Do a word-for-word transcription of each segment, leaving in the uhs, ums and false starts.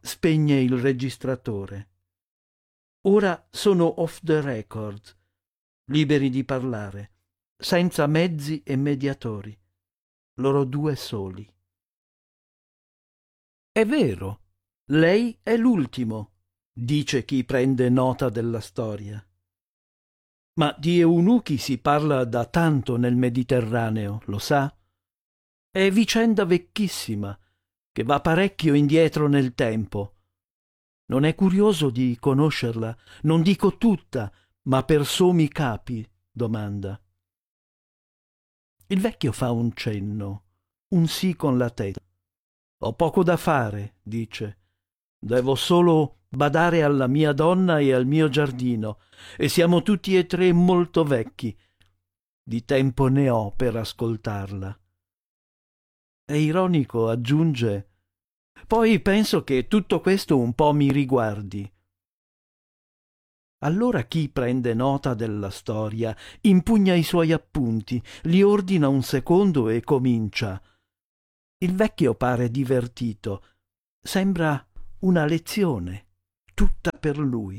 spegne il registratore. Ora sono off the record, liberi di parlare, senza mezzi e mediatori, loro due soli. È vero, lei è l'ultimo, dice chi prende nota della storia. Ma di eunuchi si parla da tanto nel Mediterraneo, lo sa? È vicenda vecchissima, che va parecchio indietro nel tempo. Non è curioso di conoscerla? Non dico tutta, ma per sommi capi, domanda. Il vecchio fa un cenno, un sì con la testa. Ho poco da fare, dice. Devo solo badare alla mia donna e al mio giardino, e siamo tutti e tre molto vecchi. Di tempo ne ho per ascoltarla. È ironico, aggiunge. Poi penso che tutto questo un po' mi riguardi. Allora chi prende nota della storia impugna i suoi appunti, li ordina un secondo e comincia. Il vecchio pare divertito. Sembra una lezione, tutta per lui.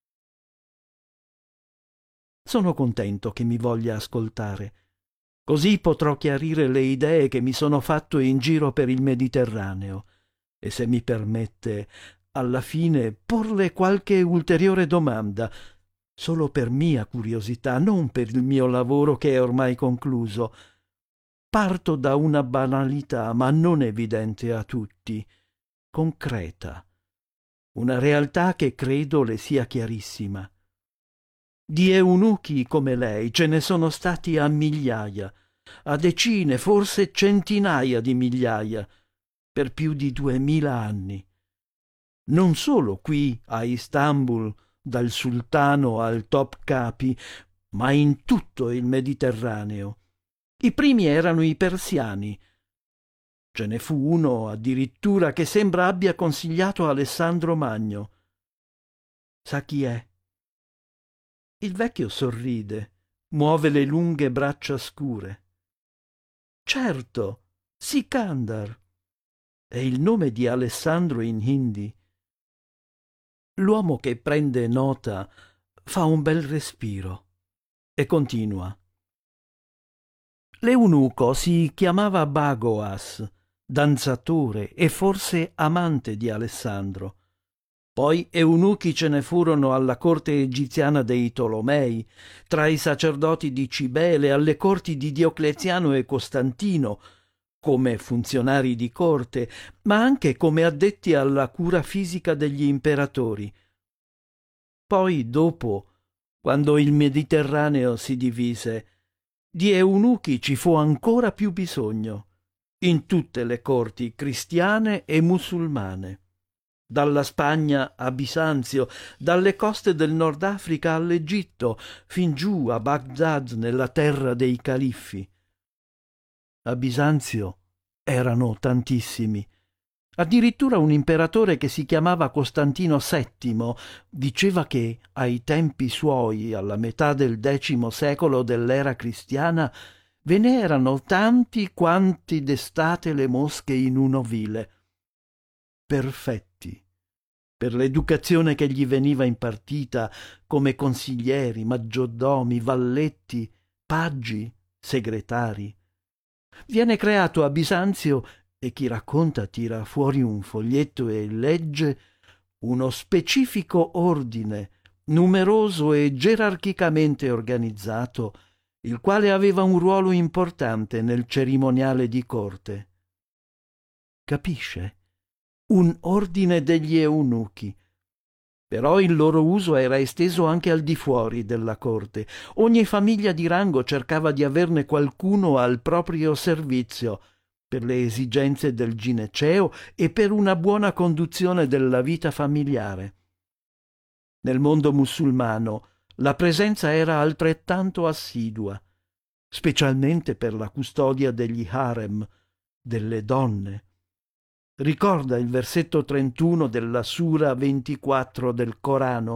Sono contento che mi voglia ascoltare. Così potrò chiarire le idee che mi sono fatto in giro per il Mediterraneo e, se mi permette, alla fine porle qualche ulteriore domanda, solo per mia curiosità, non per il mio lavoro che è ormai concluso. Parto da una banalità, ma non evidente a tutti, concreta, una realtà che credo le sia chiarissima. Di eunuchi come lei ce ne sono stati a migliaia, a decine, forse centinaia di migliaia, per più di duemila anni. Non solo qui a Istanbul, dal sultano al top capi, ma in tutto il Mediterraneo. I primi erano i persiani. Ce ne fu uno addirittura che sembra abbia consigliato Alessandro Magno. Sa chi è? Il vecchio sorride, muove le lunghe braccia scure. Certo, Sikandar. È il nome di Alessandro in hindi. L'uomo che prende nota fa un bel respiro e continua. L'eunuco si chiamava Bagoas, danzatore e forse amante di Alessandro. Poi eunuchi ce ne furono alla corte egiziana dei Tolomei, tra i sacerdoti di Cibele, alle corti di Diocleziano e Costantino, come funzionari di corte, ma anche come addetti alla cura fisica degli imperatori. Poi, dopo, quando il Mediterraneo si divise, di eunuchi ci fu ancora più bisogno, in tutte le corti cristiane e musulmane, dalla Spagna a Bisanzio, dalle coste del Nord Africa all'Egitto, fin giù a Baghdad, nella terra dei califfi. A Bisanzio erano tantissimi. Addirittura un imperatore che si chiamava Costantino settimo diceva che ai tempi suoi, alla metà del decimo secolo dell'era cristiana, ve ne erano tanti quanti d'estate le mosche in un ovile. Perfetti, per l'educazione che gli veniva impartita come consiglieri, maggiordomi, valletti, paggi, segretari. Viene creato a Bisanzio, e chi racconta tira fuori un foglietto e legge, uno specifico ordine, numeroso e gerarchicamente organizzato, il quale aveva un ruolo importante nel cerimoniale di corte. Capisce? Un ordine degli eunuchi. Però il loro uso era esteso anche al di fuori della corte. Ogni famiglia di rango cercava di averne qualcuno al proprio servizio, per le esigenze del gineceo e per una buona conduzione della vita familiare. Nel mondo musulmano la presenza era altrettanto assidua, specialmente per la custodia degli harem, delle donne. Ricorda il versetto trentuno della Sura ventiquattro del Corano?